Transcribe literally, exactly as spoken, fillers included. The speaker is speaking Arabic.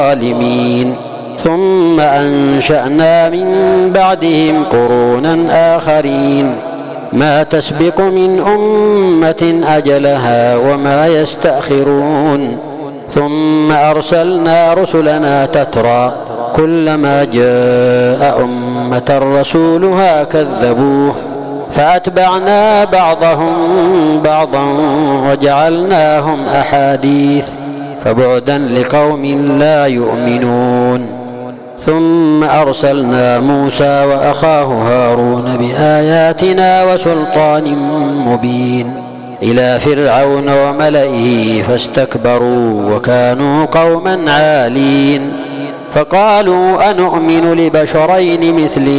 الظالمين ثم أنشأنا من بعدهم قرونا آخرين ما تسبق من أمة أجلها وما يستأخرون ثم أرسلنا رسلنا تترى كلما جاء أمة رسولها كذبوه فأتبعنا بعضهم بعضا وجعلناهم أحاديث فبعدا لقوم لا يؤمنون ثم أرسلنا موسى وأخاه هارون بآياتنا وسلطان مبين إلى فرعون وملئه فاستكبروا وكانوا قوما عالين فقالوا أنؤمن لبشرين مثلنا